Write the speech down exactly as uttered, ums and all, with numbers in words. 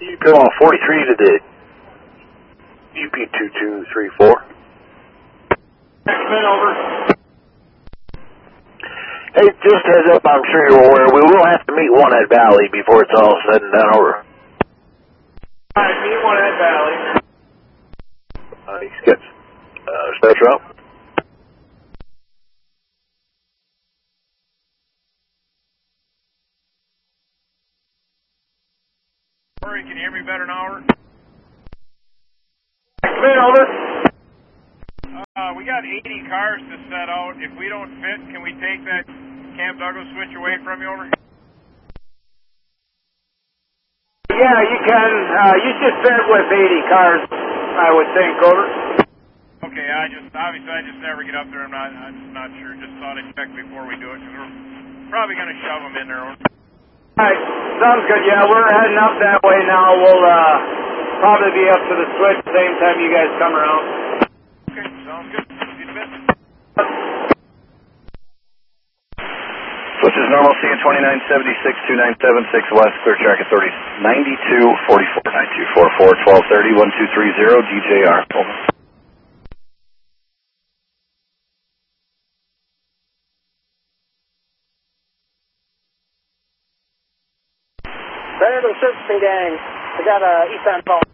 You call forty-three to the U P two two three four. X-Men over. Hey, just heads up, I'm sure you're aware, we will have to meet one at Valley before it's all said and done over. Alright, meet one at Valley. Uh, he gets, uh, special up. Can you hear me better now? X-Men over. Uh, we got eighty cars to set out. If we don't fit, can we take that Camp Douglas switch away from you over? Yeah, you can. Uh, you should fit with eighty cars, I would think, over. Okay, I just, obviously I just never get up there. I'm not, I'm just not sure. Just thought I'd check before we do it, because we're probably going to shove them in there. Alright, sounds good. Yeah, we're heading up that way now. We'll, uh, probably be up to the switch same time you guys come around. Okay, sounds good. See you in a bit. Switch is normal, C twenty-nine seventy-six, two nine seven six West, clear track authority ninety-two forty-four, nine two four four, twelve thirty, one two three zero, D J R. Over. Variable Servicing Gang, I got a eastbound call.